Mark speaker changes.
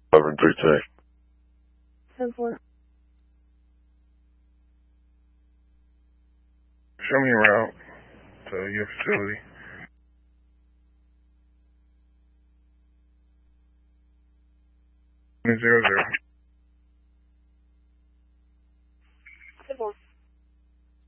Speaker 1: 1132.
Speaker 2: 10-4.
Speaker 3: Show me a route to your facility. 0-0.